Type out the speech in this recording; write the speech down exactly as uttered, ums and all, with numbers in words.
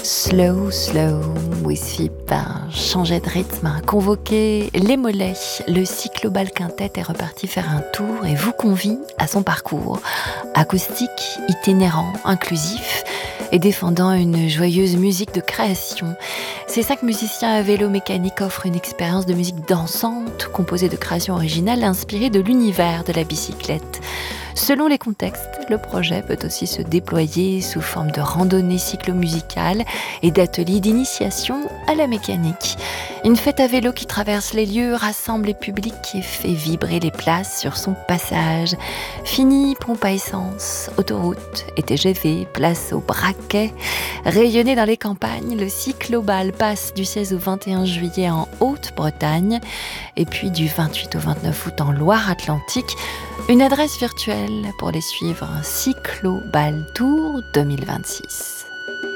Slow, slow, Wizfip a changé de rythme, a convoqué les mollets. Le Cyclobal Quintet est reparti faire un tour et vous convie à son parcours. Acoustique, itinérant, inclusif et défendant une joyeuse musique de création. Ces cinq musiciens à vélo mécanique offrent une expérience de musique dansante, composée de créations originales inspirées de l'univers de la bicyclette. Selon les contextes, le projet peut aussi se déployer sous forme de randonnée cyclo-musicale et d'ateliers d'initiation à la mécanique. Une fête à vélo qui traverse les lieux, rassemble les publics et fait vibrer les places sur son passage. Fini pompe à essence, autoroute et T G V, place au braquet. Rayonné dans les campagnes, le Cyclobal passe du seize au vingt et un juillet en Haute-Bretagne et puis du vingt-huit au vingt-neuf août en Loire-Atlantique. Une adresse virtuelle pour les suivre, Cyclobal Tour deux mille vingt-six.